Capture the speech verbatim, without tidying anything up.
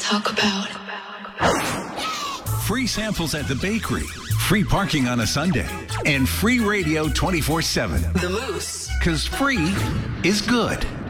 talk about. Free samples at the bakery, free parking on a Sunday, and free radio twenty-four seven. The Moose. Because free is good.